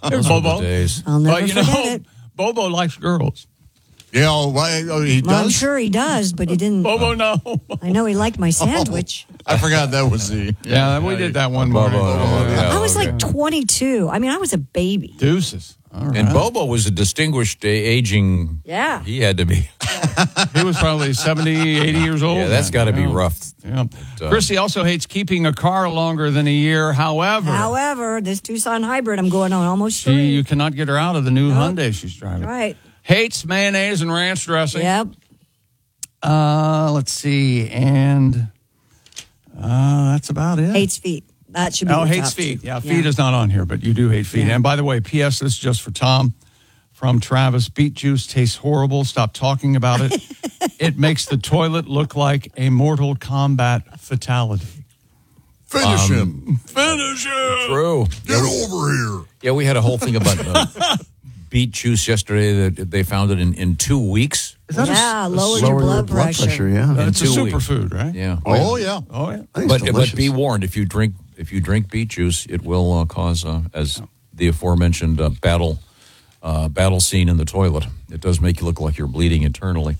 Those were the days. I'll never forget it. Bobo likes girls. Yeah, he does? Well, I'm sure he does, but he didn't. Bobo, no. I know he liked my sandwich. I forgot that was the... Yeah, we did that one morning. I was like 22. I mean, I was a baby. Deuces. All right. And Bobo was a distinguished aging. Yeah. He had to be. He was probably 70, 80 years old. Yeah, that's got to be rough. Yeah. Christy also hates keeping a car longer than a year. However, this Tucson hybrid I'm going on almost 3. you cannot get her out of the new Hyundai she's driving. Right. Hates mayonnaise and ranch dressing. Yep. Let's see. And that's about it. Hates feet. That should be the hates top feet. 2. Yeah, feet is not on here, but you do hate feet. Yeah. And by the way, P.S. This is just for Tom from Travis. Beet juice tastes horrible. Stop talking about it. It makes the toilet look like a Mortal Kombat fatality. Finish him. Finish him. True. Get over here. Yeah, we had a whole thing about beet juice yesterday that they found it in 2 weeks. Lowered your blood pressure. Yeah. It's a superfood, right? Yeah. Oh, yeah. Oh, yeah. But be warned, if you drink beet juice, it will cause, as the aforementioned battle scene in the toilet. It does make you look like you're bleeding internally.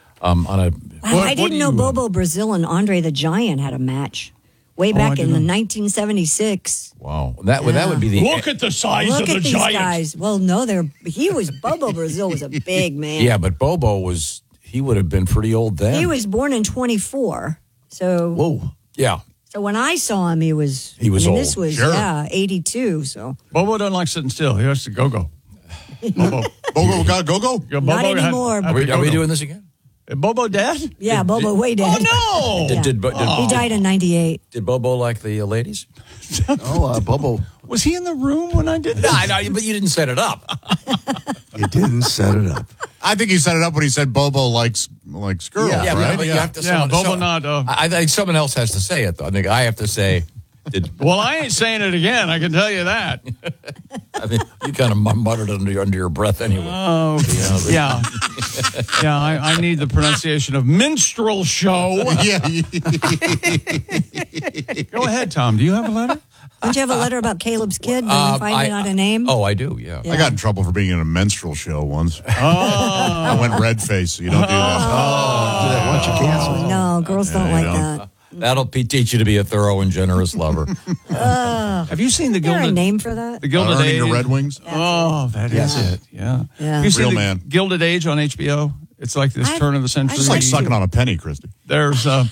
I didn't know Bobo Brazil and Andre the Giant had a match way back in 1976. Wow, that would be the. Look at the size Look of the at these Giant. guys. Well, no, Bobo Brazil was a big man. Yeah, but Bobo he would have been pretty old then. He was born in 24. So whoa, yeah. So when I saw him, he was old. This was 82. So Bobo doesn't like sitting still. He has to go. Bobo got go. Yeah, not anymore. Are we doing this again? Bobo dead? Yeah, Bobo way dead. Oh no! Yeah. He died in 98. Did Bobo like the ladies? Bobo. Was he in the room when I did that? I know, but you didn't set it up. You didn't set it up. I think he set it up when he said Bobo likes girls, yeah, right? but you have to. Bobo not. I think someone else has to say it, though. I think I have to say. Well, I ain't saying it again. I can tell you that. I mean, you kind of muttered under your breath anyway. Oh, yeah. Yeah, I need the pronunciation of minstrel show. Yeah. Go ahead, Tom. Do you have a letter? Don't you have a letter about Caleb's kid? Did you find out a name? Oh, I do, yeah. I got in trouble for being in a menstrual show once. Oh. I went red face, so you don't do that. Once you cancel. No, girls don't like that. That'll teach you to be a thorough and generous lover. Have you seen the Is there Gilded? a name for that? The Gilded Earning Age. the Red Wings? Oh, that is it. Yeah. Have you seen Real the man. Gilded Age on HBO? It's like this turn of the century. It's like sucking on a penny, Christy. There is a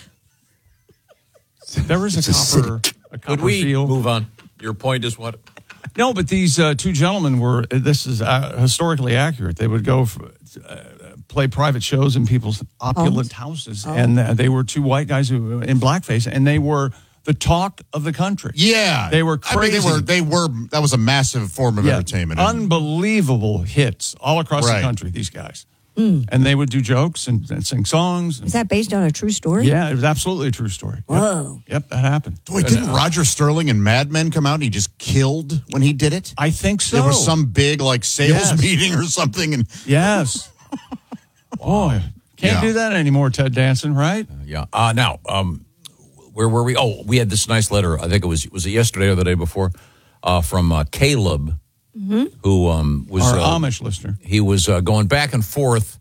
copper Could we field. move on? Your point is what? No, but these two gentlemen were, this is historically accurate. They would go play private shows in people's opulent houses. And they were two white guys who in blackface, and they were the talk of the country. Yeah. They were crazy. I mean, they were, that was a massive form of entertainment. Unbelievable hits all across the country, these guys. And they would do jokes and sing songs. Is that based on a true story? Yeah, it was absolutely a true story. Whoa. Yep, that happened. Wait, didn't Roger Sterling in Mad Men come out and he just killed when he did it? I think so. There was some big sales meeting or something. And yes. Boy, can't do that anymore, Ted Danson, right? Yeah. Now, where were we? Oh, we had this nice letter. I think was it yesterday or the day before, from Caleb, who was our Amish listener. He was going back and forth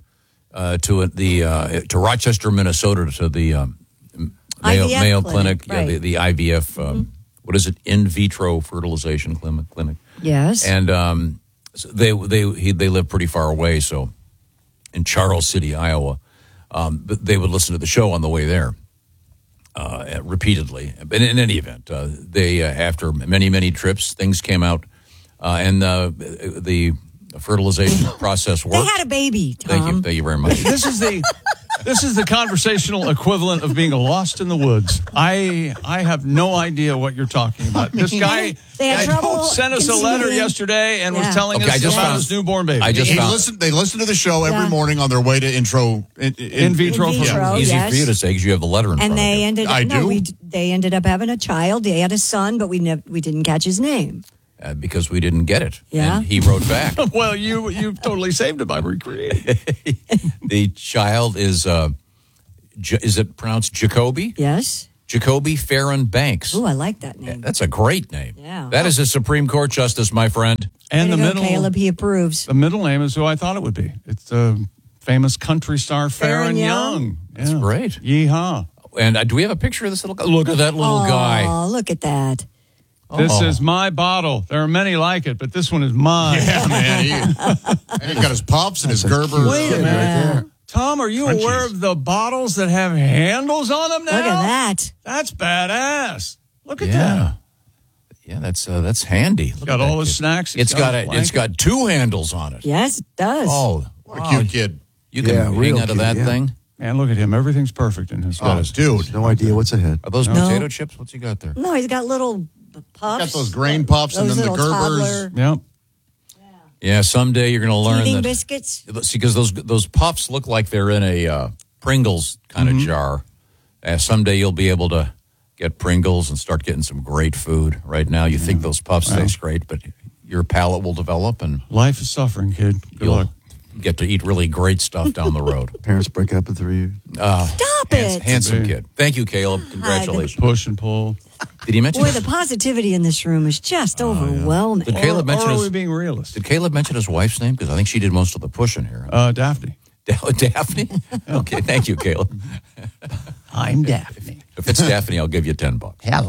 to Rochester, Minnesota, to the Mayo Clinic, right. the IVF. What is it? In vitro fertilization clinic. Yes. And so they live pretty far away, so in Charles City, Iowa. But they would listen to the show on the way there repeatedly. But in any event, they after many trips, things came out, and the fertilization process worked. They had a baby, Tom. Thank you very much. This is the conversational equivalent of being lost in the woods. I have no idea what you're talking about. This guy sent us a letter yesterday and was telling us about his newborn baby. They listen to the show every morning on their way to in vitro. Easy for you to say because you have the letter in front of you. They ended up having a child. They had a son, but we didn't catch his name. Because we didn't get it. Yeah. And he wrote back. Well, you totally saved it by recreating. The child is it pronounced Jacoby? Yes. Jacoby Farron Banks. Oh, I like that name. That's a great name. Yeah. That is a Supreme Court justice, my friend. And Way the to go, middle, Caleb, he approves. the middle name is who I thought it would be. It's famous country star Farron Young. That's great. Yeehaw. And do we have a picture of this little guy? Look at that little guy. Oh, look at that. This is my bottle. There are many like it, but this one is mine. Yeah, man. And he's got his puffs and his Gerber. Wait a minute. Yeah. There. Tom, are you Crunchies. aware of the bottles that have handles on them now? Look at that. That's badass. Look at Yeah. that. Yeah, that's handy. Look Got at all that the kid. snacks. It's got two handles on it. Yes, it does. Oh, What a cute kid. You can Yeah, hang real out of cute, that yeah. thing. Man, look at him. Everything's perfect in his Oh, dude. No idea what's ahead. Are those No. potato chips? What's he got there? No, he's got little puffs. Got those grain puffs and Those then the little Gerbers. toddler Yep. Yeah, someday you're going to learn teething that. biscuits. See, because those puffs look like they're in a Pringles kind of jar. Someday you'll be able to get Pringles and start getting some great food. Right now, you think those puffs taste great, but your palate will develop and Life is suffering, kid. Good you'll luck. get to eat really great stuff down the road. Parents break up at 3. Stop it. Handsome kid. Thank you, Caleb. Congratulations. Push and pull. Did he mention Boy, the positivity in this room is just overwhelming. Did Caleb or mention are we his, being realistic? Did Caleb mention his wife's name? Because I think she did most of the pushing here. Daphne. Daphne? Okay, thank you, Caleb. I'm Daphne. If it's Daphne, I'll give you $10.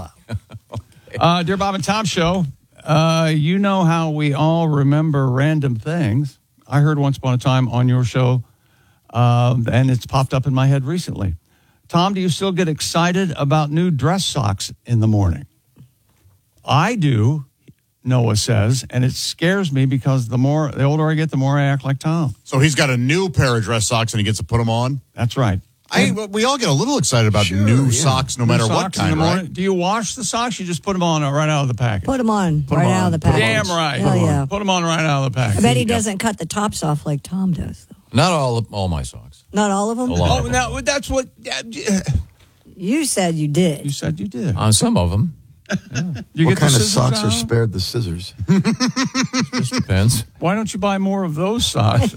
Hello. Dear Bob and Tom Show, you know how we all remember random things. I heard once upon a time on your show, and it's popped up in my head recently. Tom, do you still get excited about new dress socks in the morning? I do, Noah says, and it scares me because the older I get, the more I act like Tom. So he's got a new pair of dress socks and he gets to put them on. That's right. We all get a little excited about new socks, no matter New what socks in kind, the morning. right? Do you wash the socks? You just put them on right out of the package. Put them on right out of the package. Damn right. Hell yeah. Put them on right out of the package. I bet he doesn't cut the tops off like Tom does, though. Not all my socks. Not all of them? A lot. Oh, now that's what You said you did. you said you did. On some of them. You What get the kind of scissors socks are out? spared the scissors? Just depends. Why don't you buy more of those socks?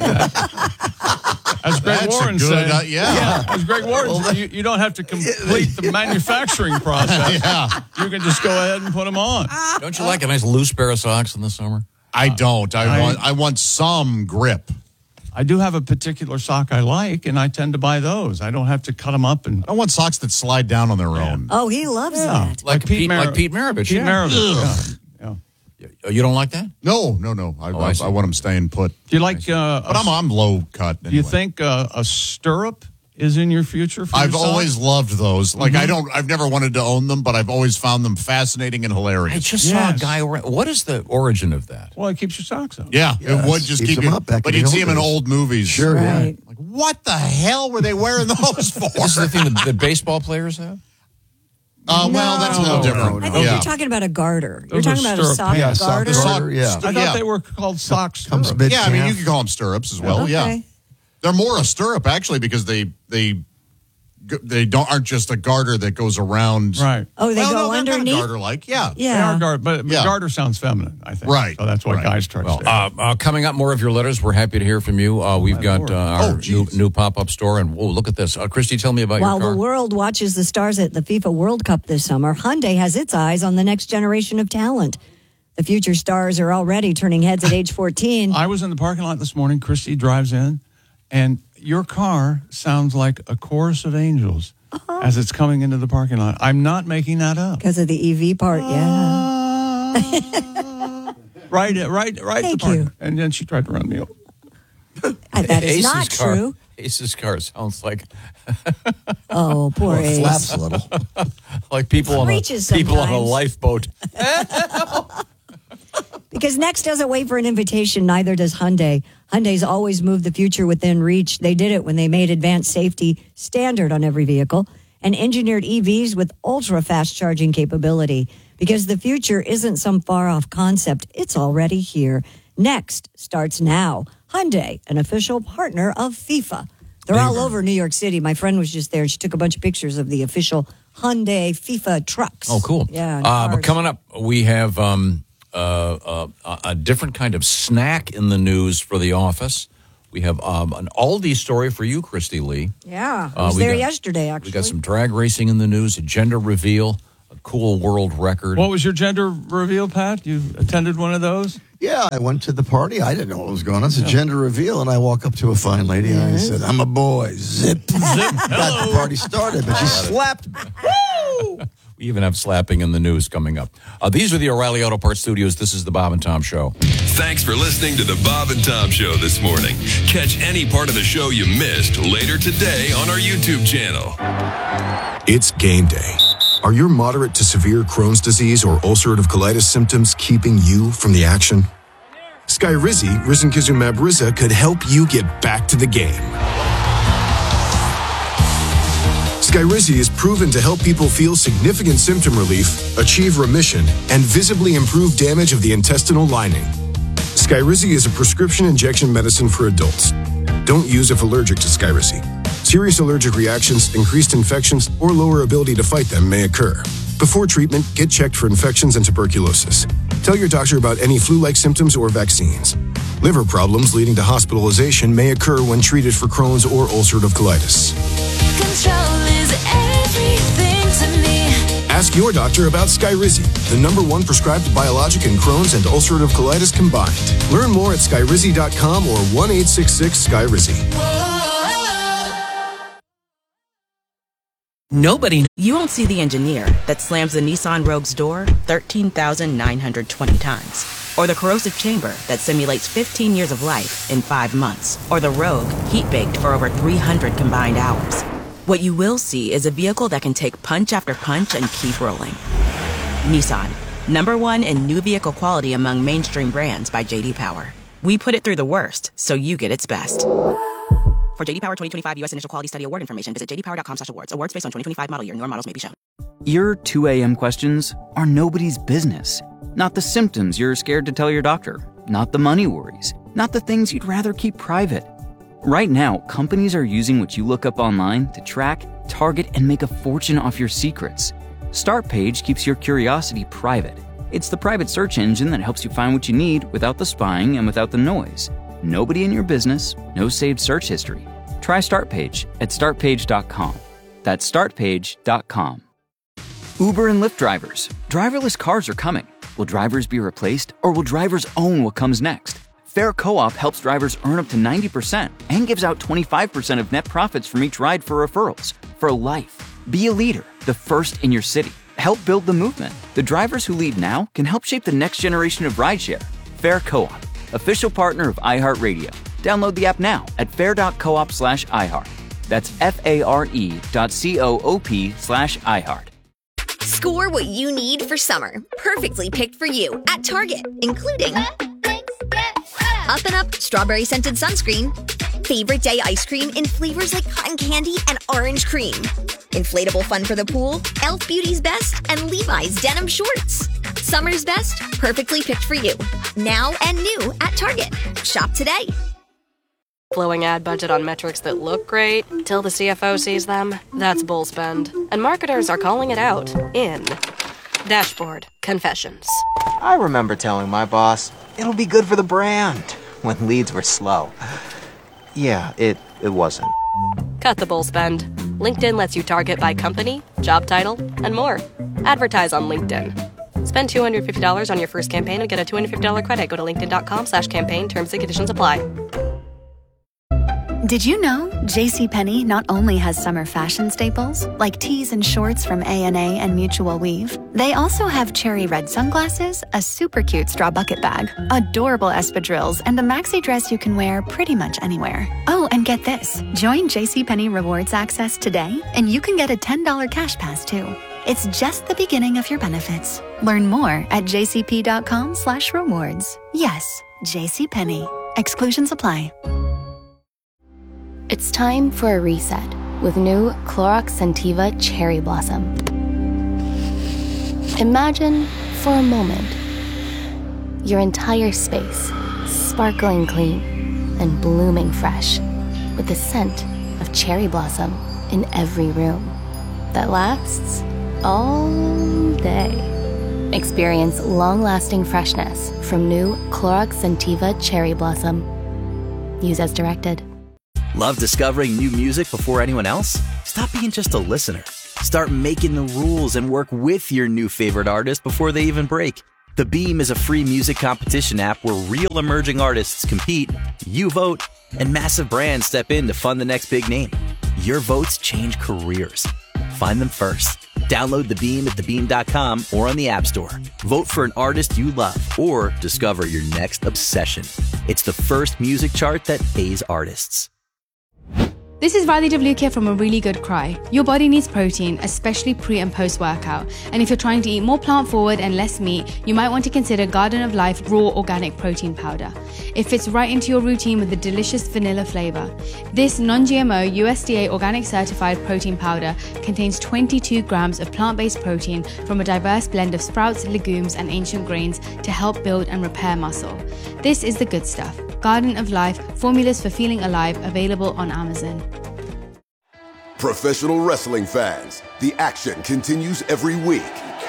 As Greg That's Warren a good, said. yeah. As Greg Warren said, you don't have to complete the manufacturing process. Yeah. You can just go ahead and put them on. Don't you like a nice loose pair of socks in the summer? I don't. I want some grip. I do have a particular sock I like, and I tend to buy those. I don't have to cut them up and. I want socks that slide down on their own. Oh, he loves that. Like Pete Maravich. Pete Maravich. You don't like that? No. I see. I want them staying put. Do you like? But I'm low cut. Anyway. Do you think a stirrup is in your future? For I've your socks? always loved those. Like I've never wanted to own them, but I've always found them fascinating and hilarious. I just saw a guy. What is the origin of that? Well, it keeps your socks up. Yeah, Yes, it would just keeps keep them you up back but in you'd the see them in old days. old movies. Sure, Right. Like, what the hell were they wearing those for? This is the thing that baseball players have? Well, that's a little No, different. I think Yeah. you're talking about a garter. Those You're are talking about a stirrup sock pants. Yeah, sock garter. garter, yeah. I thought Yeah. they were called socks. Comes mid Yeah, I mean, you could call them stirrups as well. Yeah, Okay. they're more a stirrup actually because they aren't just a garter that goes around. Right. Oh, they Well, go no, they're kind of underneath? garter-like. Yeah. They are Yeah. garter, but Yeah. garter sounds feminine, I think. Right. So that's why Right. guys try to Well, say. coming up, more of your letters. We're happy to hear from you. We've got Lord. our geez. new pop-up store, and whoa, look at this. Christy, tell me about While your car. the world watches the stars at the FIFA World Cup this summer, Hyundai has its eyes on the next generation of talent. The future stars are already turning heads at age 14. I was in the parking lot this morning. Christy drives in, and your car sounds like a chorus of angels as it's coming into the parking lot. I'm not making that up. Because of the EV part, yeah. Right. Thank the parking. you. And then she tried to run me over. That is Ace's not car, true. Ace's car sounds like Oh, poor It Ace. flaps a little. people on Preaches a sometimes. lifeboat. Because Next doesn't wait for an invitation, neither does Hyundai. Hyundai's always moved the future within reach. They did it when they made advanced safety standard on every vehicle and engineered EVs with ultra-fast charging capability. Because the future isn't some far-off concept. It's already here. Next starts now. Hyundai, an official partner of FIFA. They're all over New York City. My friend was just there, and she took a bunch of pictures of the official Hyundai FIFA trucks. Oh, cool. Yeah. But cars. coming up, we have a different kind of snack in the news for the office. We have an Aldi story for you, Christy Lee. Yeah, I was we there got- yesterday, actually. We got some drag racing in the news, a gender reveal, a cool world record. What was your gender reveal, Pat? You attended one of those? Yeah, I went to the party. I didn't know what was going on. It's a gender reveal, and I walk up to a fine lady, and I said, I'm a boy. Zip. Got the party started, but she slapped me. Woo! We even have slapping in the news coming up. These are the O'Reilly Auto Parts Studios. This is the Bob and Tom Show. Thanks for listening to the Bob and Tom Show this morning. Catch any part of the show you missed later today on our YouTube channel. It's game day. Are your moderate to severe Crohn's disease or ulcerative colitis symptoms keeping you from the action? Skyrizi, risankizumab Riza, could help you get back to the game. Skyrizi is proven to help people feel significant symptom relief, achieve remission, and visibly improve damage of the intestinal lining. Skyrizi is a prescription injection medicine for adults. Don't use if allergic to Skyrizi. Serious allergic reactions, increased infections, or lower ability to fight them may occur. Before treatment, get checked for infections and tuberculosis. Tell your doctor about any flu-like symptoms or vaccines. Liver problems leading to hospitalization may occur when treated for Crohn's or ulcerative colitis. Control is everything to me. Ask your doctor about Skyrizi, the #1 prescribed biologic in Crohn's and ulcerative colitis combined. Learn more at skyrizi.com or 1-866-SKYRIZI. You won't see the engineer that slams the Nissan Rogue's door 13,920 times. Or the corrosive chamber that simulates 15 years of life in 5 months. Or the Rogue heat-baked for over 300 combined hours. What you will see is a vehicle that can take punch after punch and keep rolling. Nissan, #1 in new vehicle quality among mainstream brands by J.D. Power. We put it through the worst, so you get its best. For J.D. Power 2025 U.S. Initial Quality Study Award information, visit jdpower.com/awards. Awards based on 2025 model year. Newer models may be shown. Your 2 a.m. questions are nobody's business. Not the symptoms you're scared to tell your doctor. Not the money worries. Not the things you'd rather keep private. Right now, companies are using what you look up online to track, target, and make a fortune off your secrets. Startpage keeps your curiosity private. It's the private search engine that helps you find what you need without the spying and without the noise. Nobody in your business, no saved search history. Try Startpage at startpage.com. That's startpage.com. Uber and Lyft drivers. Driverless cars are coming. Will drivers be replaced, or will drivers own what comes next? Fair Co-op helps drivers earn up to 90% and gives out 25% of net profits from each ride for referrals. For life. Be a leader, the first in your city. Help build the movement. The drivers who lead now can help shape the next generation of rideshare. Fair Co-op, official partner of iHeartRadio. Download the app now at fair.coop/iHeart. That's FARE.coop/iHeart. Score what you need for summer. Perfectly picked for you at Target, including Up and Up strawberry scented sunscreen, favorite day ice cream in flavors like cotton candy and orange cream, inflatable fun for the pool, Elf Beauty's Best, and Levi's denim shorts. Summer's best, perfectly picked for you. Now and new at Target. Shop today. Blowing ad budget on metrics that look great till the CFO sees them. That's bull spend. And marketers are calling it out in Dashboard Confessions. I remember telling my boss, it'll be good for the brand, when leads were slow. Yeah, it wasn't. Cut the bull spend. LinkedIn lets you target by company, job title, and more. Advertise on LinkedIn. Spend $250 on your first campaign and get a $250 credit. Go to linkedin.com/campaign. Terms and conditions apply. Did you know JCPenney not only has summer fashion staples, like tees and shorts from A&A and Mutual Weave, they also have cherry red sunglasses, a super cute straw bucket bag, adorable espadrilles, and a maxi dress you can wear pretty much anywhere. Oh, and get this. Join JCPenney Rewards Access today, and you can get a $10 cash pass, too. It's just the beginning of your benefits. Learn more at jcp.com/rewards. Yes, JCPenney. Exclusions apply. It's time for a reset with new Clorox Scentiva Cherry Blossom. Imagine, for a moment, your entire space sparkling clean and blooming fresh with the scent of cherry blossom in every room that lasts all day. Experience long-lasting freshness from new Clorox Scentiva Cherry Blossom. Use as directed. Love discovering new music before anyone else? Stop being just a listener. Start making the rules and work with your new favorite artist before they even break. The Beam is a free music competition app where real emerging artists compete, you vote, and massive brands step in to fund the next big name. Your votes change careers. Find them first. Download The Beam at thebeam.com or on the App Store. Vote for an artist you love or discover your next obsession. It's the first music chart that pays artists. This is Radhi Devlukia from A Really Good Cry. Your body needs protein, especially pre and post workout. And if you're trying to eat more plant forward and less meat, you might want to consider Garden of Life Raw Organic Protein Powder. It fits right into your routine with a delicious vanilla flavor. This non-GMO USDA organic certified protein powder contains 22 grams of plant-based protein from a diverse blend of sprouts, legumes, and ancient grains to help build and repair muscle. This is the good stuff. Garden of Life, formulas for feeling alive, available on Amazon. Professional wrestling fans, the action continues every week.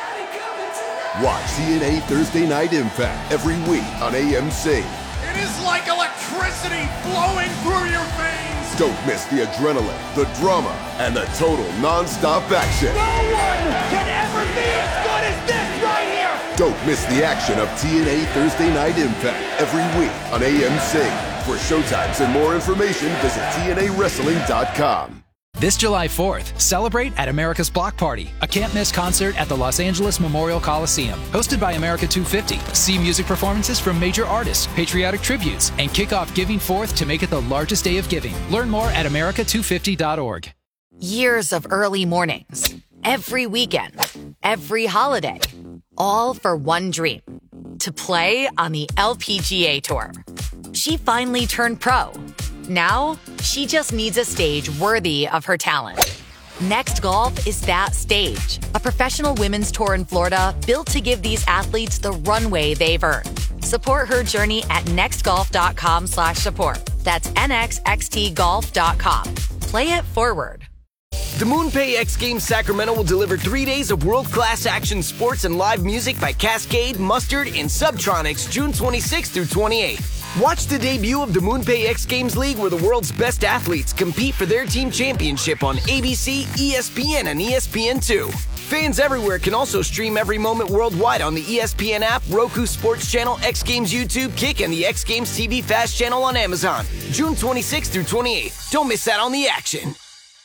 Watch TNA Thursday Night Impact every week on AMC. It is like electricity flowing through your veins. Don't miss the adrenaline, the drama, and the total non-stop action. No one can ever be as good as this right here. Don't miss the action of TNA Thursday Night Impact every week on AMC. For showtimes and more information, visit TNAWrestling.com. This July 4th, celebrate at America's Block Party, a can't-miss concert at the Los Angeles Memorial Coliseum. Hosted by America 250. See music performances from major artists, patriotic tributes, and kick off Giving Forth to make it the largest day of giving. Learn more at america250.org. Years of early mornings, every weekend, every holiday, all for one dream, to play on the LPGA Tour. She finally turned pro. Now, she just needs a stage worthy of her talent. Next Golf is that stage. A professional women's tour in Florida built to give these athletes the runway they've earned. Support her journey at nextgolf.com/support. That's nxxtgolf.com. Play it forward. The MoonPay X Games Sacramento will deliver 3 days of world-class action sports and live music by Cascade, Mustard, and Subtronics June 26th through 28th. Watch the debut of the MoonPay X Games League where the world's best athletes compete for their team championship on ABC, ESPN, and ESPN2. Fans everywhere can also stream every moment worldwide on the ESPN app, Roku Sports Channel, X Games YouTube, Kick, and the X Games TV Fast Channel on Amazon. June 26th through 28th. Don't miss out on the action.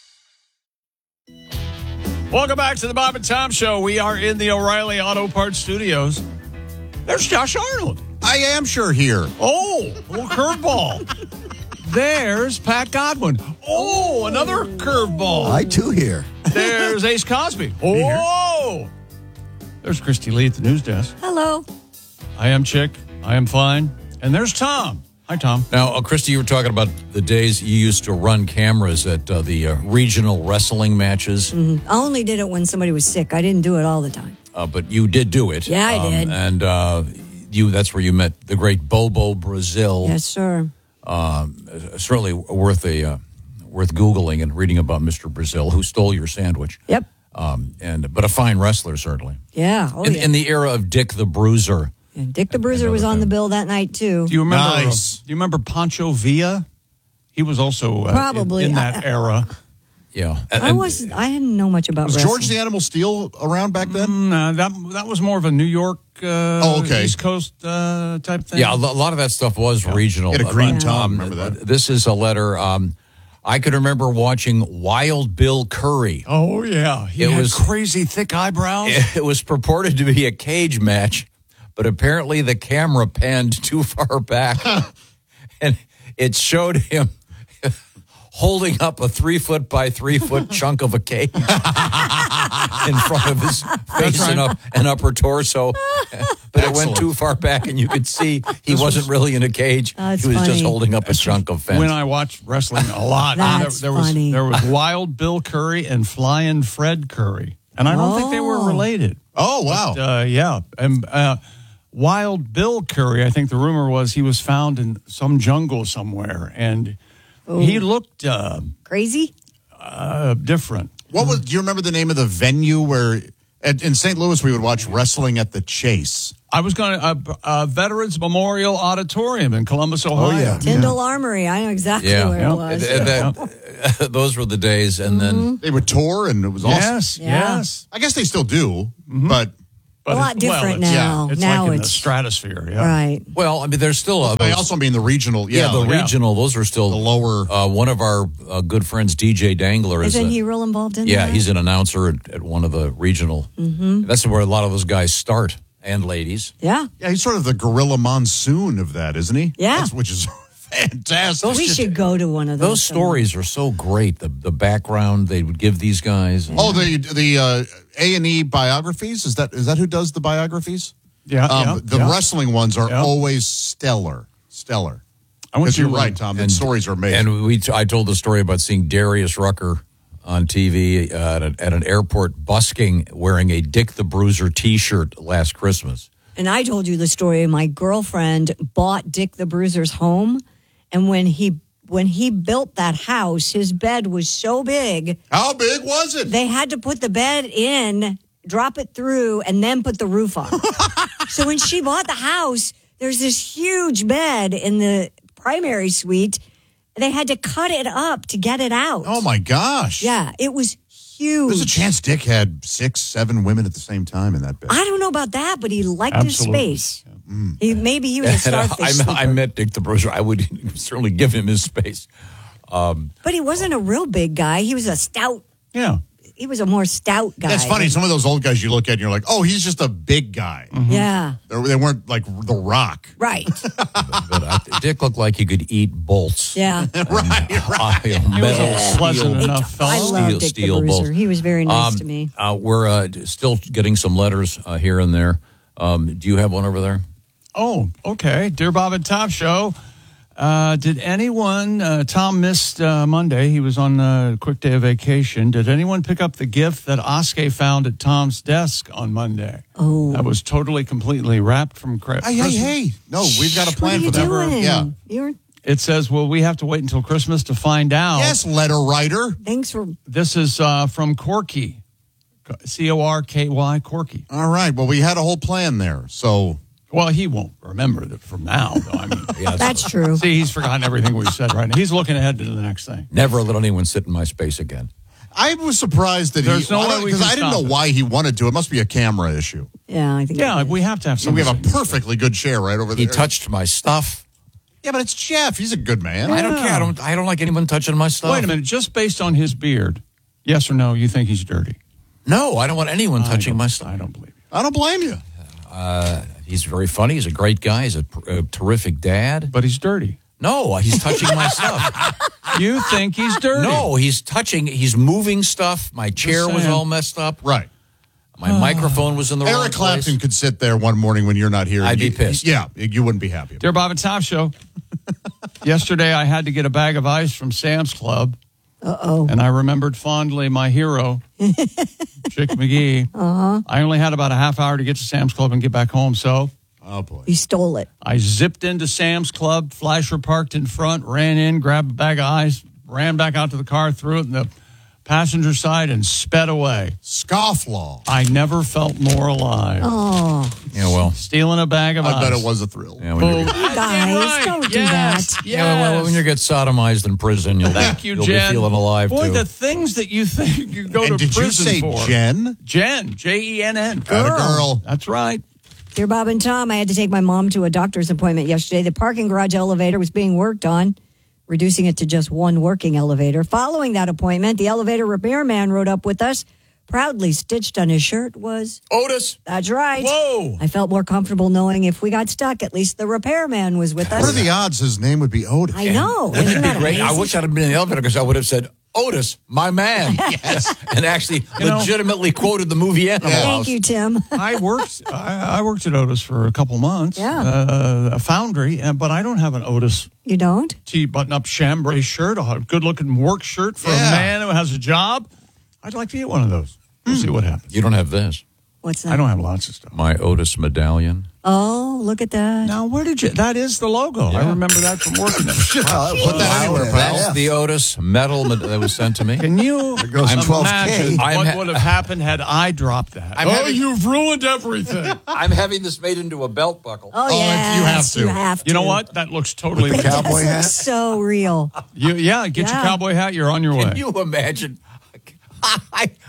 Welcome back to the Bob and Tom Show. We are in the O'Reilly Auto Parts Studios. There's Josh Arnold. I am sure here. Oh, a little curveball. There's Pat Godwin. Oh, another curveball. I too here. There's Ace Cosby. Oh, there's Christy Lee at the news desk. Hello. I am Chick. I am fine. And there's Tom. Hi, Tom. Now, Christy, you were talking about the days you used to run cameras at the regional wrestling matches. Mm-hmm. I only did it when somebody was sick. I didn't do it all the time. But you did do it. Yeah, I did. And that's where you met the great Bobo Brazil. Yes, sir. Certainly worth Googling and reading about Mr. Brazil, who stole your sandwich. Yep. But a fine wrestler, certainly. Yeah. In the era of Dick the Bruiser. And Dick the Bruiser was on the bill that night, too. Do you remember? Do you remember Pancho Villa? He was also probably in that era. Yeah, I didn't know much about wrestling. Was George the Animal Steel around back then? That was more of a New York, East Coast type thing. Yeah, a lot of that stuff was regional. Get a green Tom. Remember that? This is a letter. I could remember watching Wild Bill Curry. Oh yeah, he had crazy thick eyebrows. It was purported to be a cage match, but apparently the camera panned too far back, and it showed him holding up a 3-foot by 3-foot chunk of a cage in front of his face and upper torso. But it went too far back, and you could see he wasn't really in a cage. He was just holding up a chunk of fence. When I watched wrestling a lot, there was Wild Bill Curry and Flying Fred Curry. And I don't think they were related. Oh, wow. But, yeah. And Wild Bill Curry, I think the rumor was he was found in some jungle somewhere, and he looked crazy, different. Do you remember the name of the venue where in St. Louis we would watch wrestling at the Chase? I was going to Veterans Memorial Auditorium in Columbus, Ohio. Oh, yeah. Tyndall Armory. I know exactly where it was. Those were the days, and then they would tour, and it was awesome. Yes. I guess they still do, but But a lot different it's, now. Yeah, it's now like in it's the stratosphere. Yeah. right. Well, I mean, there's still I also mean the regional. regional. Those are still the lower. One of our good friends, DJ Dangler, Isn't he real involved in that? Yeah, he's an announcer at one of the regional. Mm-hmm. That's where a lot of those guys start, and ladies. Yeah. Yeah, he's sort of the gorilla monsoon of that, isn't he? Yeah. Which is fantastic. We should go to one of those. Those stories are so great. The background they would give these guys. Oh, the A&E biographies? Is that who does the biographies? Yeah. The wrestling ones are always stellar. Because you're right, Tom. The stories are amazing. And I told the story about seeing Darius Rucker on TV at an airport busking wearing a Dick the Bruiser T-shirt last Christmas. And I told you the story. My girlfriend bought Dick the Bruiser's home, and when he built that house, his bed was so big. How big was it? They had to put the bed in, drop it through, and then put the roof on. So when she bought the house, there's this huge bed in the primary suite. They had to cut it up to get it out. Oh, my gosh. Yeah, it was huge. There's a chance Dick had 6-7 women at the same time in that bed. I don't know about that, but he liked his space. Maybe he was a starfish I met Dick the Bruiser. I would certainly give him his space. But he wasn't a real big guy. He was a stout. Yeah. He was a more stout guy. That's funny. Some of those old guys you look at and you're like, oh, he's just a big guy. Mm-hmm. Yeah. They weren't like The Rock. Right. But Dick looked like he could eat bolts. Yeah. right. Metal, pleasant enough fellow. I love Dick the Bruiser. He was very nice to me. We're still getting some letters here and there. Do you have one over there? Oh, okay. Dear Bob and Tom Show. Did anyone, Tom missed Monday. He was on a quick day of vacation. Did anyone pick up the gift that Oskay found at Tom's desk on Monday? Oh. That was totally, completely wrapped from Christmas. Hey. No, we've got a plan for that. that. Yeah. It says, well, we have to wait until Christmas to find out. Yes, letter writer. Thanks for... This is from Corky. Corky, Corky. All right. Well, we had a whole plan there, so... Well, he won't remember that from now, though. I mean, That's true. See, he's forgotten everything we've said right now. He's looking ahead to the next thing. Never let anyone sit in my space again. I was surprised that There's no way we because can I didn't know stop it. why he wanted to. It must be a camera issue. Yeah, I think. Yeah, we have to have So something. we have a perfectly good chair right over there. He touched my stuff. Yeah, but it's Jeff. He's a good man. I don't care. I don't like anyone touching my stuff. Wait a minute. Just based on his beard, yes or no, you think he's dirty? No, I don't want anyone touching my stuff. I don't believe you. I don't blame you. He's very funny. He's a great guy. He's a terrific dad. But he's dirty. No, he's touching my stuff. You think he's dirty? No, he's moving stuff. My chair was all messed up. Right. My microphone was in the wrong Eric place. Clapton could sit there one morning when you're not here. I'd be pissed. Yeah, you wouldn't be happy. Dear Bob and Tom Show, yesterday I had to get a bag of ice from Sam's Club. Uh-oh. And I remembered fondly my hero, Chick McGee. Uh-huh. I only had about a half hour to get to Sam's Club and get back home, so... Oh, boy. You stole it. I zipped into Sam's Club, flasher parked in front, ran in, grabbed a bag of ice, ran back out to the car, threw it in the passenger side, and sped away. Scofflaw. I never felt more alive. Oh. Yeah, well. Stealing a bag of ice. I bet it was a thrill. Yeah, when you Guys, don't do that. well, when you get sodomized in prison, you'll Thank you, you'll Jen. be feeling alive, Boy, too. the things that you think you go And to did you prison say for. Jen? Jen, J-E-N-N. Girl. That's right. Dear Bob and Tom, I had to take my mom to a doctor's appointment yesterday. The parking garage elevator was being worked on, reducing it to just one working elevator. Following that appointment, the elevator repairman rode up with us. Proudly stitched on his shirt was Otis. That's right. Whoa. I felt more comfortable knowing if we got stuck, at least the repairman was with us. What are the odds his name would be Otis? I know. Wouldn't Isn't it be that great? I amazing? wish I'd have been in the elevator because I would have said, Otis, my man. Yes. And actually legitimately quoted the movie Animal House. Thank you, Tim. I worked at Otis for a couple months. Yeah. A foundry, but I don't have an Otis You don't? button-up chambray shirt, a good-looking work shirt for a man who has a job. I'd like to get one of those. We'll see what happens. You don't have this. What's that? I don't have lots of stuff. My Otis medallion. Oh, look at that. Now, where did you... That is the logo. Yeah. I remember that from working there. Put that anywhere, pal. That's the Otis medal that was sent to me. Can you goes imagine 12K. what would have happened had I dropped that? You've ruined everything. I'm having this made into a belt buckle. Oh, yes, you have to. You know what? That looks totally... With the cowboy hat? So real. Get your cowboy hat. You're on your way. Can you imagine?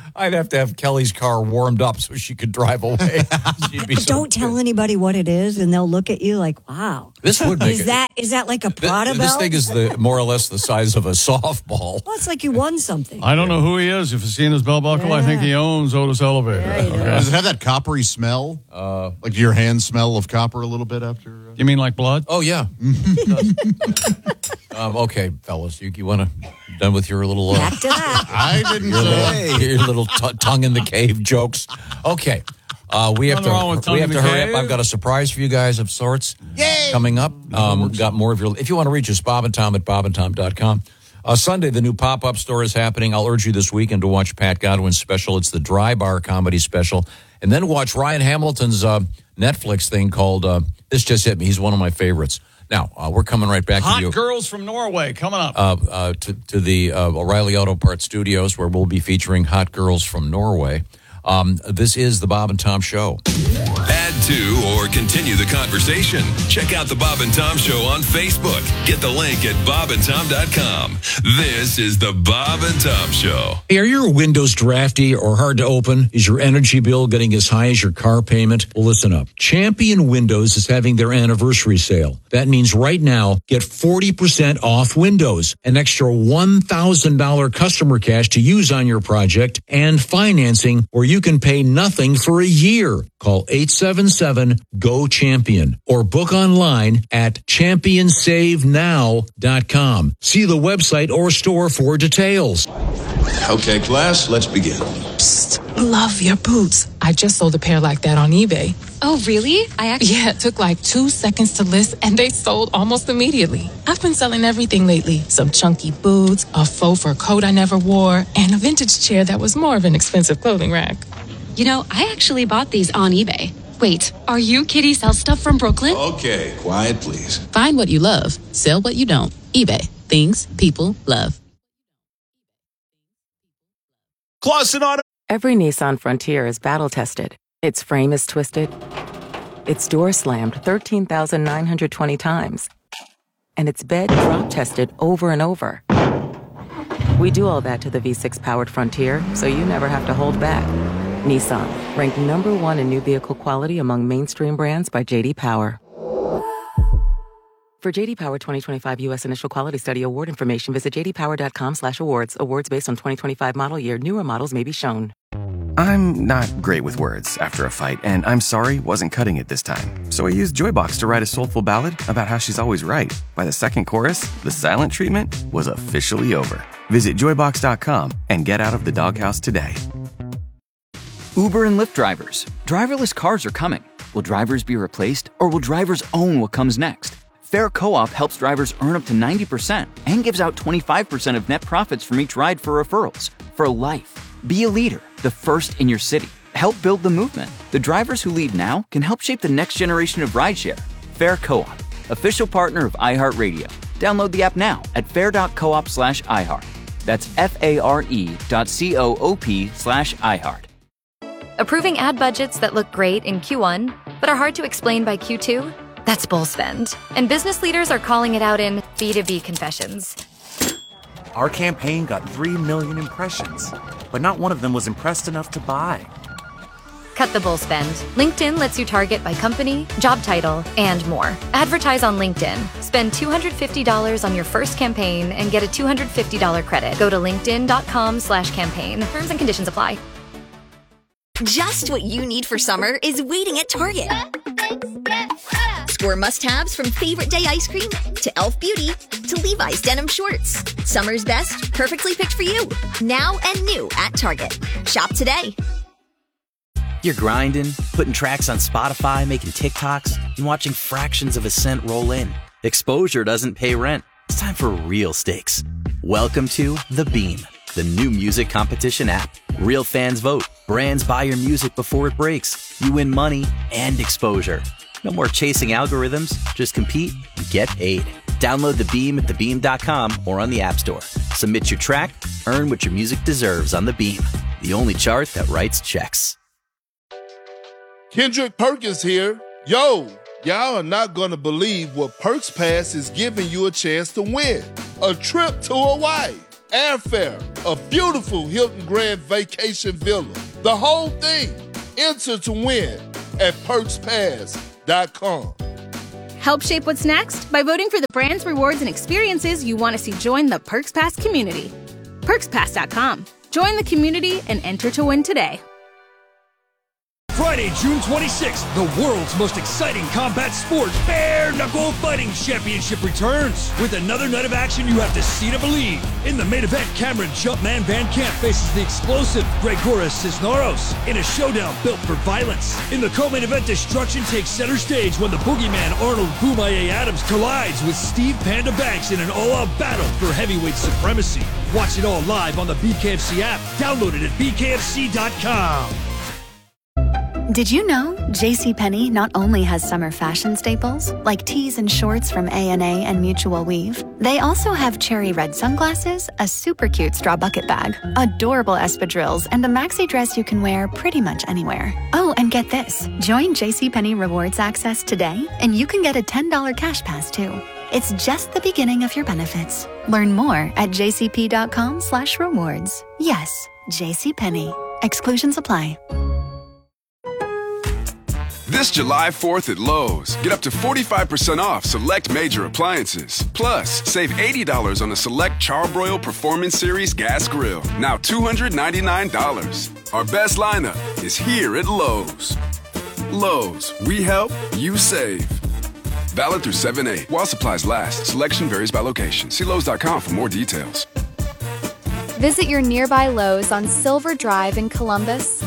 I'd have to have Kelly's car warmed up so she could drive away. Don't tell anybody what it is, and they'll look at you like, "Wow, This would make is that like a Prada This belt?" thing is more or less the size of a softball. Well, it's like you won something. I don't know who he is. If you've seen his belt buckle, I think he owns Otis Elevator. Does it have that coppery smell? Like your hands smell of copper a little bit after? You mean like blood? Oh, yeah. Okay, fellas, you want to done with your little... Back to that. I didn't say. Your little tongue in the cave jokes. Okay. We have to hurry up. I've got a surprise for you guys of sorts coming up. Got more of your... If you want to reach us, Bob and Tom at bobandtom.com. Sunday, the new pop-up store is happening. I'll urge you this weekend to watch Pat Godwin's special. It's the Dry Bar comedy special. And then watch Ryan Hamilton's Netflix thing called This Just Hit Me. He's one of my favorites. Now, we're coming right back to you. Hot Girls from Norway coming up. To the O'Reilly Auto Parts Studios, where we'll be featuring Hot Girls from Norway. This is the Bob and Tom Show. Add to or continue the conversation. Check out the Bob and Tom Show on Facebook. Get the link at bobandtom.com. This is the Bob and Tom Show. Hey, are your windows drafty or hard to open? Is your energy bill getting as high as your car payment? Well, listen up. Champion Windows is having their anniversary sale. That means right now, get 40% off windows, an extra $1,000 customer cash to use on your project, and financing where you can pay nothing for a year. Call 877-GO-CHAMPION or book online at championsavenow.com. See the website or store for details. Okay, class, let's begin. Psst, love your boots. I just sold a pair like that on eBay. Oh, really? Yeah, it took like 2 seconds to list and they sold almost immediately. I've been selling everything lately. Some chunky boots, a faux fur coat I never wore, and a vintage chair that was more of an expensive clothing rack. You know, I actually bought these on eBay. Wait, are you Kitty Sell Stuff from Brooklyn? Okay, quiet, please. Find what you love, sell what you don't. eBay. Things people love. Clausen Auto. Every Nissan Frontier is battle-tested. Its frame is twisted. Its door slammed 13,920 times. And its bed drop-tested over and over. We do all that to the V6-powered Frontier, so you never have to hold back. Nissan, ranked #1 in new vehicle quality among mainstream brands by J.D. Power. For J.D. Power 2025 U.S. Initial Quality Study award information, visit jdpower.com/awards. Awards based on 2025 model year. Newer models may be shown. I'm not great with words after a fight, and I'm sorry wasn't cutting it this time. So I used Joybox to write a soulful ballad about how she's always right. By the second chorus, the silent treatment was officially over. Visit joybox.com and get out of the doghouse today. Uber and Lyft drivers. Driverless cars are coming. Will drivers be replaced, or will drivers own what comes next? Fair Co-op helps drivers earn up to 90% and gives out 25% of net profits from each ride for referrals. For life. Be a leader, the first in your city. Help build the movement. The drivers who lead now can help shape the next generation of rideshare. Fair Co-op, official partner of iHeartRadio. Download the app now at fair.coop/iHeart. That's FARE.coop/iHeart. Approving ad budgets that look great in Q1, but are hard to explain by Q2? That's bull spend. And business leaders are calling it out in B2B confessions. Our campaign got 3 million impressions, but not one of them was impressed enough to buy. Cut the bull spend. LinkedIn lets you target by company, job title, and more. Advertise on LinkedIn. Spend $250 on your first campaign and get a $250 credit. Go to linkedin.com/campaign. Terms and conditions apply. Just what you need for summer is waiting at Target. Score must-haves from favorite day ice cream to Elf Beauty to Levi's denim shorts. Summer's best, perfectly picked for you. Now and new at Target. Shop today. You're grinding, putting tracks on Spotify, making TikToks, and watching fractions of a cent roll in. Exposure doesn't pay rent. It's time for real stakes. Welcome to The Beam, the new music competition app. Real fans vote. Brands buy your music before it breaks. You win money and exposure. No more chasing algorithms. Just compete and get paid. Download The Beam at thebeam.com or on the App Store. Submit your track, earn what your music deserves on The Beam, the only chart that writes checks. Kendrick Perkins here. Yo, y'all are not going to believe what Perks Pass is giving you a chance to win. A trip to Hawaii. airfare, a beautiful Hilton Grand Vacation Villa. The whole thing. Enter to win at PerksPass.com. Help shape what's next by voting for the brands, rewards, and experiences you want to see join the Perks Pass community. PerksPass.com. Join the community and enter to win today. Friday, June 26th, the world's most exciting combat sport, Bare Knuckle Fighting Championship returns with another night of action you have to see to believe. In the main event, Cameron Jumpman Van Camp faces the explosive Gregoras Cisneros in a showdown built for violence. In the co-main event, destruction takes center stage when the boogeyman Arnold Boomaye Adams collides with Steve Panda Banks in an all-out battle for heavyweight supremacy. Watch it all live on the BKFC app. Download it at bkfc.com. Did you know JCPenney not only has summer fashion staples, like tees and shorts from A&A and Mutual Weave, they also have cherry red sunglasses, a super cute straw bucket bag, adorable espadrilles, and a maxi dress you can wear pretty much anywhere. Oh, and get this. Join JCPenney Rewards Access today, and you can get a $10 cash pass, too. It's just the beginning of your benefits. Learn more at jcp.com/rewards. Yes, JCPenney. Exclusions apply. This July 4th at Lowe's, get up to 45% off select major appliances. Plus, save $80 on the select Charbroil Performance Series gas grill, now $299. Our best lineup is here at Lowe's. Lowe's, we help, you save. Valid through 7/8. While supplies last, selection varies by location. See Lowe's.com for more details. Visit your nearby Lowe's on Silver Drive in Columbus.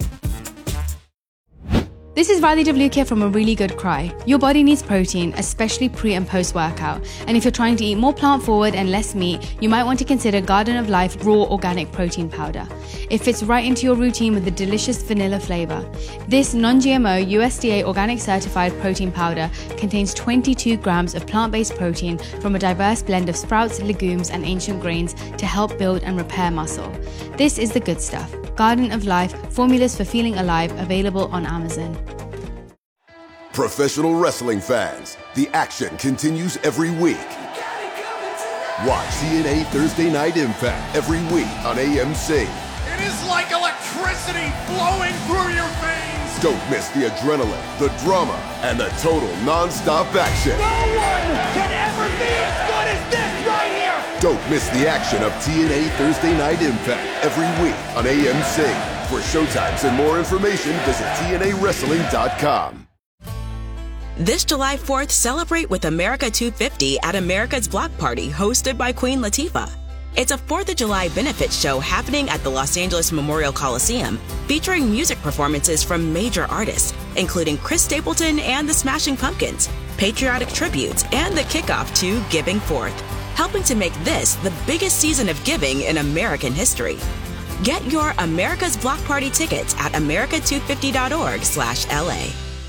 This is Riley WK from A Really Good Cry. Your body needs protein, especially pre and post workout. And if you're trying to eat more plant forward and less meat, you might want to consider Garden of Life Raw Organic Protein Powder. It fits right into your routine with a delicious vanilla flavor. This non-GMO USDA organic certified protein powder contains 22 grams of plant-based protein from a diverse blend of sprouts, legumes, and ancient grains to help build and repair muscle. This is the good stuff. Garden of Life, formulas for feeling alive, available on Amazon. Professional wrestling fans, the action continues every week. Watch TNA Thursday Night Impact every week on AMC. It is like electricity flowing through your veins. Don't miss the adrenaline, the drama, and the total non-stop action. No one can ever be as good as this right here. Don't miss the action of TNA Thursday Night Impact every week on AMC. For showtimes and more information, visit TNAWrestling.com. This July 4th, celebrate with America 250 at America's Block Party, hosted by Queen Latifah. It's a 4th of July benefit show happening at the Los Angeles Memorial Coliseum, featuring music performances from major artists, including Chris Stapleton and the Smashing Pumpkins, patriotic tributes, and the kickoff to Giving Forth, helping to make this the biggest season of giving in American history. Get your America's Block Party tickets at america250.org/LA.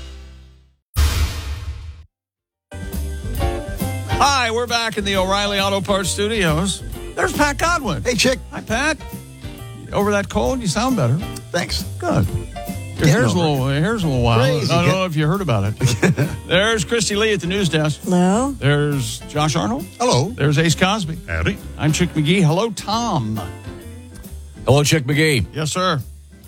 Hi, we're back in the O'Reilly Auto Parts studios. There's Pat Godwin. Hey, Chick. Hi, Pat. Over that cold, you sound better. Thanks. Good. Your hair's a little wild. Crazy. I don't know if you heard about it. There's Christy Lee at the news desk. Hello. There's Josh Arnold. Hello. There's Ace Cosby. Howdy. I'm Chick McGee. Hello, Tom. Hello, Chick McGee. Yes, sir.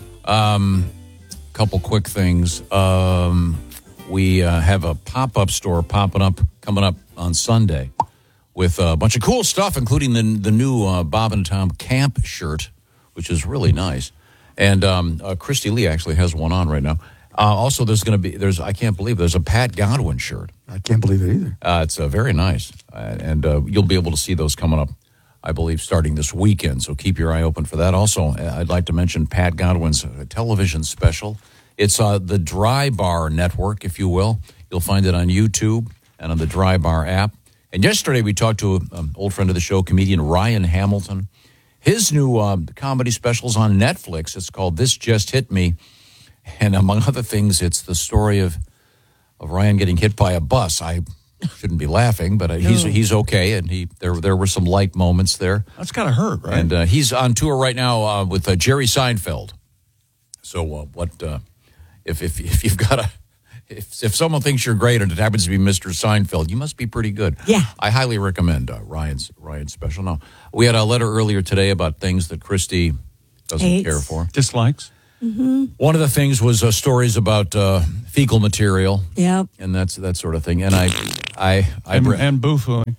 Couple quick things. We have a pop-up store coming up on Sunday with a bunch of cool stuff, including the new Bob and Tom Camp shirt, which is really nice. And Christy Lee actually has one on right now. Also, I can't believe there's a Pat Godwin shirt. I can't believe it either. It's very nice. And you'll be able to see those coming up, I believe, starting this weekend. So keep your eye open for that. Also, I'd like to mention Pat Godwin's television special. It's the Dry Bar Network, if you will. You'll find it on YouTube and on the Dry Bar app. And yesterday we talked to an old friend of the show, comedian Ryan Hamilton. His new comedy special's on Netflix. It's called This Just Hit Me. And among other things, it's the story of Ryan getting hit by a bus. I shouldn't be laughing, but he's okay. And there were some light moments there. That's kind of hurt, right? And he's on tour right now with Jerry Seinfeld. So if you've got if someone thinks you're great and it happens to be Mr. Seinfeld, you must be pretty good. Yeah. I highly recommend Ryan's special. Now, we had a letter earlier today about things that Christy doesn't Hates. care for. Dislikes. Mm-hmm. One of the things was stories about fecal material. Yep. And that sort of thing. And and boo-fooing.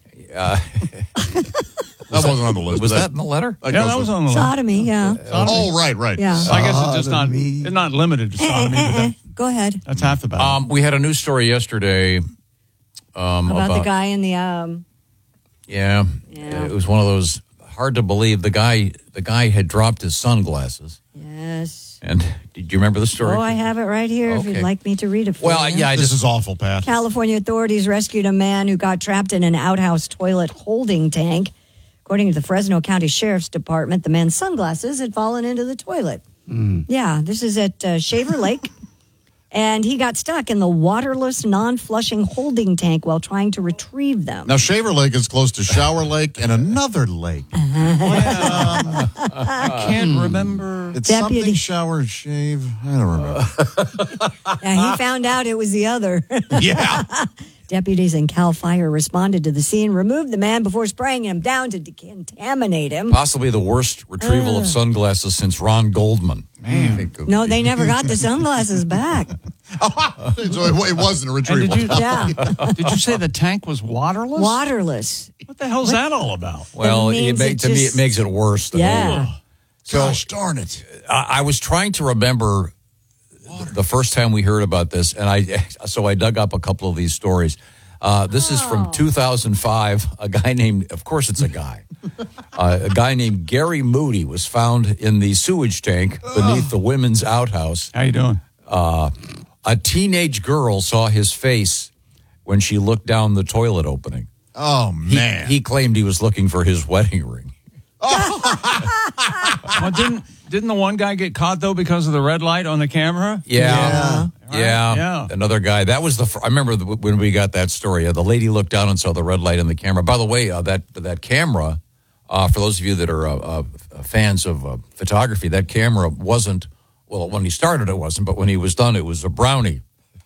That wasn't on the list. Was that in the letter? Yeah, that was on the list. Sodomy, yeah. Oh, right. Yeah. I guess it's just not. It's not limited to sodomy. But Go ahead. that's half the battle. We had a news story yesterday About the guy in the Yeah, it was one of those hard to believe. The guy had dropped his sunglasses. Yes. And did you remember the story? Oh, I have it right here if you'd Okay. like me to read it for Well, you. yeah, This is awful, Pat. California authorities rescued a man who got trapped in an outhouse toilet holding tank. According to the Fresno County Sheriff's Department, the man's sunglasses had fallen into the toilet. Yeah, this is at Shaver Lake. And he got stuck in the waterless, non-flushing holding tank while trying to retrieve them. Now, Shaver Lake is close to Shower Lake and another lake. I can't remember. It's Deputy- something shower, shave. I don't remember. Yeah, he found out it was the other. Yeah. Deputies and CAL FIRE responded to the scene, removed the man before spraying him down to decontaminate him. Possibly the worst retrieval of sunglasses since Ron Goldman. Man. No, they never got the sunglasses back. So it wasn't a retrieval. Did you say the tank was waterless? Waterless. What the hell's that all about? Well, It means to me, it makes it worse. Yeah. So, Gosh darn it. I was trying to remember the first time we heard about this, and I dug up a couple of these stories. This is from 2005. A guy named, of course it's a guy, a guy named Gary Moody was found in the sewage tank beneath the women's outhouse. How you doing? A teenage girl saw his face when she looked down the toilet opening. Oh, man. He claimed he was looking for his wedding ring. Well, didn't the one guy get caught though because of the red light on the camera? Yeah. Yeah. Another guy. That was I remember when we got that story. The lady looked down and saw the red light on the camera. By the way, that camera, for those of you that are fans of photography, that camera wasn't, well, when he started it wasn't, but when he was done, it was a Brownie.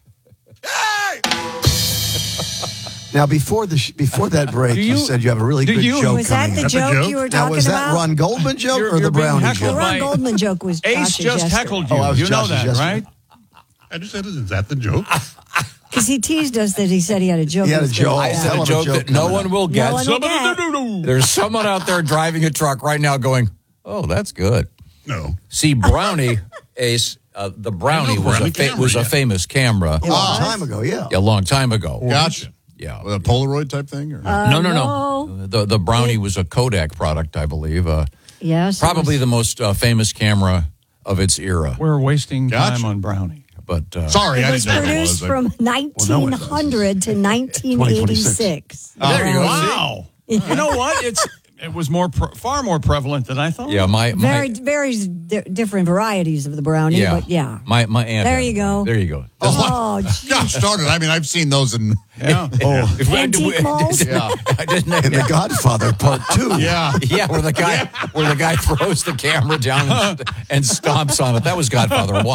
Now, before that break, you said you have a really good joke Was that coming the up. joke you were Now, talking was that about? Ron Goldman joke or the you're being Brownie heckled joke? The Ron Goldman joke was Ace Josh's just yesterday. heckled you. Oh, I was You know Josh's that, yesterday. right? I just said, is that the joke? Because he teased us that he said he had a joke. He had a It was joke. good. I said a joke that no one will get. No one will get. There's someone out there driving a truck right now going, oh, that's good. No. See, Brownie, Ace, the Brownie was a famous camera. A long time ago, yeah. A long time ago. Gotcha. Yeah. A Polaroid type thing? Or? No. The Brownie was a Kodak product, I believe. Yes. Probably the most famous camera of its era. We're wasting time on Brownie. But sorry, It I was didn't know what it produced was. from 1900 to 1986. There you go. Wow. You know what? It was far more prevalent than I thought. Yeah, Very different varieties of the brownie, but yeah. My aunt. There had you go. There you go. Oh, Gosh darn it. I mean, I've seen those in... Yeah. Antique malls? Yeah. In The Godfather Part 2. Yeah. Yeah, where the guy throws the camera down and stomps on it. That was Godfather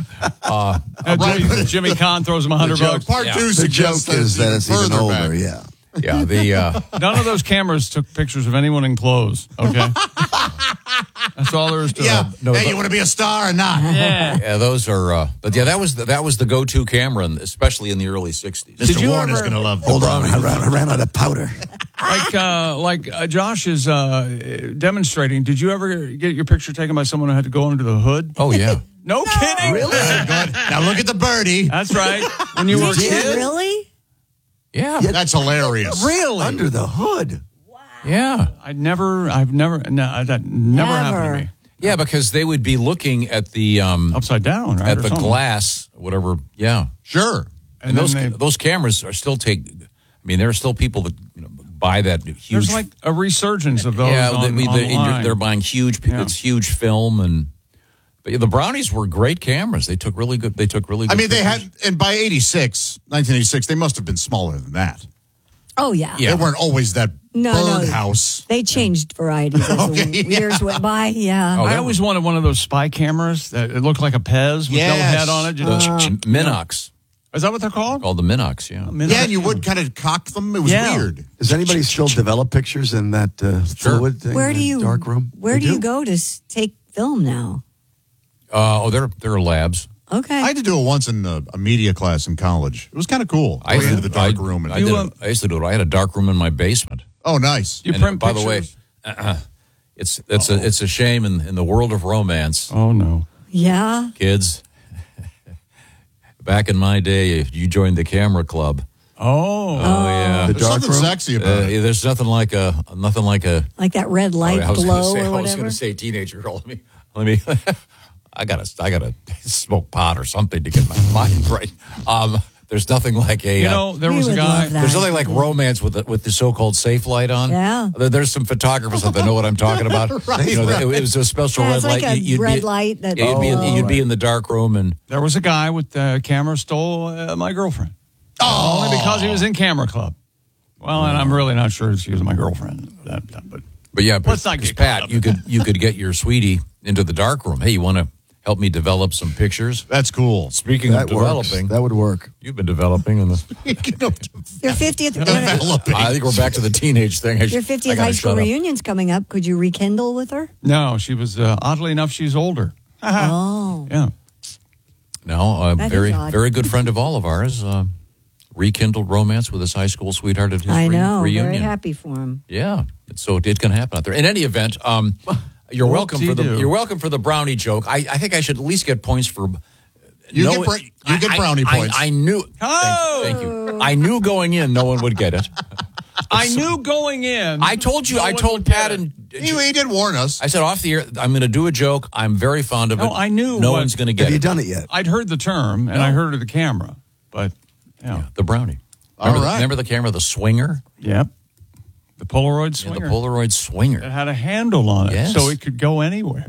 1. Jimmy Kahn throws him $100. Part 2 The suggests joke is that it's even further older, back. yeah. Yeah, None of those cameras took pictures of anyone in clothes, okay? That's all there is to Yeah. it. Hey, you want to be a star or not? Yeah, those are. But yeah, that was the go-to camera, especially in the early '60s. Mr. Warren is going to love Hold on, I ran out of powder. Like Josh is demonstrating. Did you ever get your picture taken by someone who had to go under the hood? Oh yeah. No kidding. Really? Now look at the birdie. That's right. When you were a kid. Really? Yeah. That's hilarious. Really? Under the hood. Yeah. That never happened to me. Yeah, because they would be looking at the Upside down, right? at or the something. glass, whatever. Yeah, Sure. and then those cameras are still there are still people that buy that huge. There's like a resurgence of those yeah, online. they're buying huge. Yeah. It's huge film But the Brownies were great cameras. They took really good. I mean, they pictures. had, and by 1986, they must have been smaller than that. Oh, yeah. They weren't always that birdhouse. They changed varieties as the years went by. Yeah. I always wanted one of those spy cameras that it looked like a Pez with no head on it. The Minox. Is that what they're called? Called the Minox, yeah. Yeah, and you would kind of cock them. It was weird. Does anybody still develop pictures in that fluid thing? Where do you dark room? Where do you go to take film now? There are labs. Okay. I had to do it once in a media class in college. It was kind of cool. I went into the dark room. And I used to do it. I had a dark room in my basement. Oh, nice. You And print by the way, pictures? it's a shame in the world of romance. Oh, no. Yeah. Kids, back in my day, you joined the camera club. Oh, yeah. The There's dark something room? sexy about it. There's nothing like a Like that red light I was glow gonna say, or I was whatever. going to say teenager girl. Let me. I gotta smoke pot or something to get my mind right. There's nothing like a. There was a guy. There's nothing like romance with the so-called safe light on. Yeah. There's some photographers that know what I'm talking about. Right, It was a special Yeah, red it's like light. a red light that. You'd be in the dark room and. There was a guy with the camera stole my girlfriend. Only because he was in camera club. Well, and I'm really not sure she was my girlfriend. But yeah, Let's not get Pat, caught up you could get your sweetie into the dark room. Hey, you want to help me develop some pictures? That's cool. Speaking of developing, That would work. you've been developing in the. Your 50th. I think we're back to the teenage thing. Your 50th high school reunion's coming up. Could you rekindle with her? No, she was, oddly enough, she's older. Oh. Yeah. No, a That very is odd. very good friend of all of ours rekindled romance with his high school sweetheart at his I know. reunion. Very happy for him. Yeah, so it can happen out there. In any event, you're welcome for the brownie joke. I think I should at least get points for. You get brownie points. I knew. Oh! Thank you. I knew going in no one would get it. I knew going in. I told you. I told Pat and he did warn us. I said off the air, I'm going to do a joke. I'm very fond of it. No, I knew. No one's going to get it. Have you done it yet? I'd heard the term, and I heard of the camera, but, yeah. The brownie. Remember the camera, the swinger? Yep. The Polaroid swinger. Yeah, the Polaroid swinger. It had a handle on it, Yes. so it could go anywhere.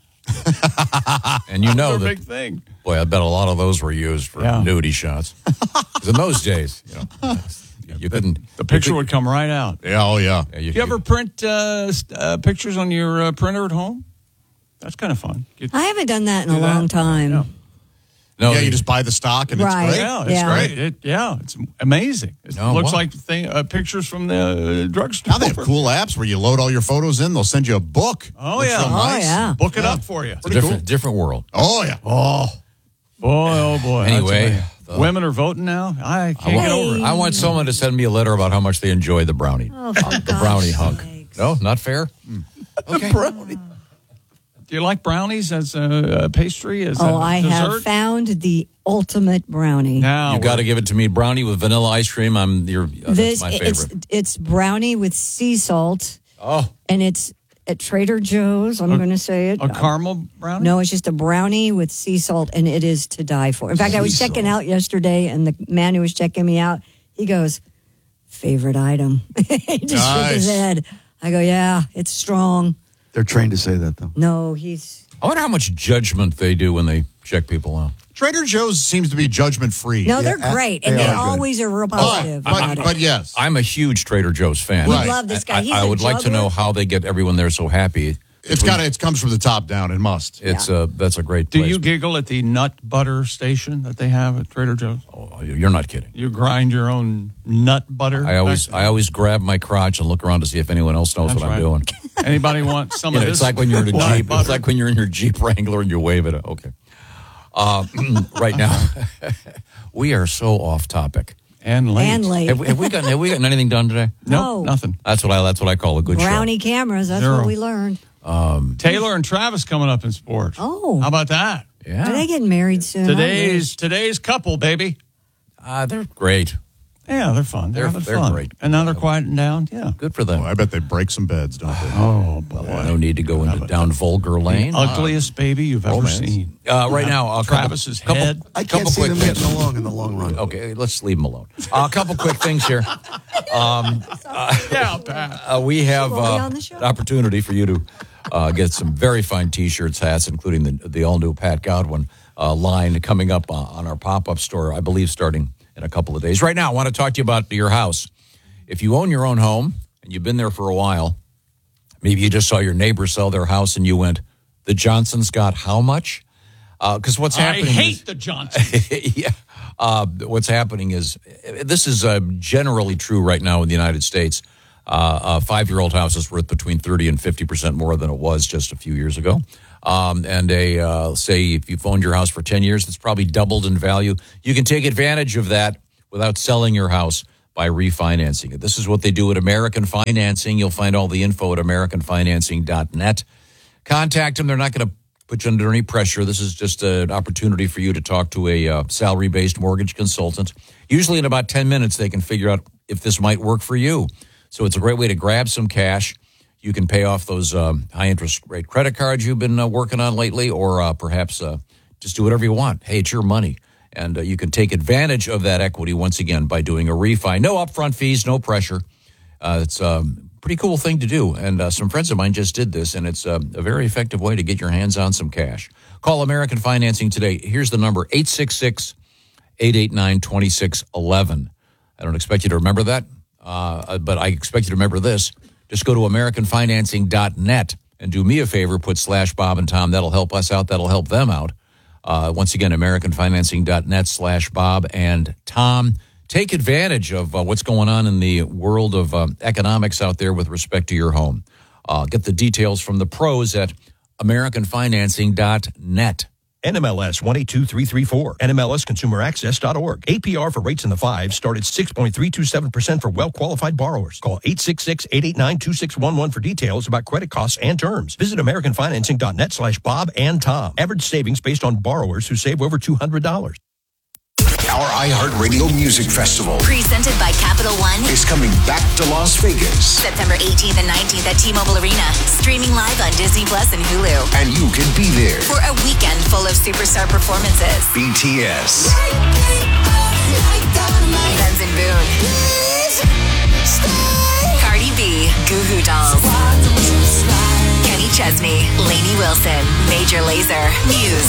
And you know That was a that, big thing. boy, I bet a lot of those were used for nudie shots. 'Cause in those days, you couldn't. The picture would come right out. Yeah, oh, yeah. Yeah, You ever print pictures on your printer at home? That's kind of fun. I haven't done that in a long time. Yeah. No, you just buy the stock and Right. it's great. Yeah, it's Yeah. great. It's amazing. It No, looks wow. like pictures from the drugstore. Now they have cool apps where you load all your photos in. They'll send you a book. Oh, Looks yeah. real Oh, nice. yeah. Book it up for you. It's a different world. Oh, yeah. Oh, boy. Anyway, That's amazing. Women are voting now. I can't get over it. I want someone to send me a letter about how much they enjoy the brownie. Oh, for The gosh brownie hunk. sakes. No, not fair. Okay. Brownie. Do you like brownies as a pastry? As Oh, a I dessert? have found the ultimate brownie. Now You got to give it to me. Brownie with vanilla ice cream. That's my favorite. It's brownie with sea salt, Oh, and it's at Trader Joe's. I'm going to say it. a caramel brownie? No, it's just a brownie with sea salt, and it is to die for. In fact, I was checking out yesterday, and the man who was checking me out, he goes, "Favorite item." He just shook his head. I go, "Yeah, it's strong." They're trained to say that, though. No, he's. I wonder how much judgment they do when they check people out. Trader Joe's seems to be judgment free. No, they're great, and they are good. always are real positive about it. But yes. I'm a huge Trader Joe's fan. We love this guy. He's I a would like to know juggler. how they get everyone there so happy. It comes from the top down. It must. That's a great Do place. you giggle at the nut butter station that they have at Trader Joe's? Oh, you're not kidding. You grind your own nut butter? I always grab my crotch and look around to see if anyone else knows That's what I'm right. doing. Anybody want some You of know, this? it's like when you're in a nut Jeep. butter? It's like when you're in your Jeep Wrangler and you wave it. Okay. Right now, we are so off topic. And late. And late. Have we gotten anything done today? No. Nothing. That's what I call a good Brownie cameras. That's Zero. what we learned. show. Taylor and Travis coming up in sports. Oh. How about that? Yeah. Are they getting married soon? Today's couple, baby. They're great. Yeah, they're fun. They're having they're fun. great. And now they're quieting down. Yeah. Good for them. I bet they break some beds, don't they? Oh, boy. No need to go down vulgar lane. Ugliest baby you've ever seen. Right now, Travis's head. I can't see them getting along in the long run. Okay, let's leave them alone. A couple quick things here. Yeah, Pat. We have Will be on the show. an opportunity for you to get some very fine T-shirts, hats, including the all-new Pat Godwin line coming up on our pop-up store, I believe, starting in a couple of days. Right now, I want to talk to you about your house. If you own your own home and you've been there for a while, maybe you just saw your neighbor sell their house and you went, the Johnsons got how much? Because what's happening I hate the Johnsons. yeah. what's happening is, this is generally true right now in the United States. A 5-year-old house is worth between 30 and 50% more than it was just a few years ago. And say if you've owned your house for 10 years, it's probably doubled in value. You can take advantage of that without selling your house by refinancing it. This is what they do at American Financing. You'll find all the info at AmericanFinancing.net. Contact them. They're not going to put you under any pressure. This is just an opportunity for you to talk to a salary-based mortgage consultant. Usually in about 10 minutes, they can figure out if this might work for you. So it's a great way to grab some cash. You can pay off those high-interest rate credit cards you've been working on lately, or perhaps just do whatever you want. Hey, it's your money. And you can take advantage of that equity, once again, by doing a refi. No upfront fees, no pressure. It's a pretty cool thing to do. And some friends of mine just did this, and it's a very effective way to get your hands on some cash. Call American Financing today. Here's the number, 866-889-2611. I don't expect you to remember that, but I expect you to remember this. Just go to AmericanFinancing.net and do me a favor, put /Bob and Tom. That'll help us out. That'll help them out. Once again, AmericanFinancing.net /Bob and Tom. Take advantage of what's going on in the world of economics out there with respect to your home. Get the details from the pros at AmericanFinancing.net. NMLS 182334, NMLSConsumerAccess.org. APR for rates in the 5s start at 6.327% for well-qualified borrowers. Call 866-889-2611 for details about credit costs and terms. Visit AmericanFinancing.net /Bob and Tom. Average savings based on borrowers who save over $200. Our iHeartRadio Music Festival, Presented by Capital One, is coming back to Las Vegas. September 18th and 19th at T-Mobile Arena. Streaming live on Disney Plus and Hulu. And you can be there For a weekend full of superstar performances. BTS, Benz and Boone. Cardi B. Goo Goo Dolls. Kenny Chesney. Lainey Wilson. Major Lazer. Muse.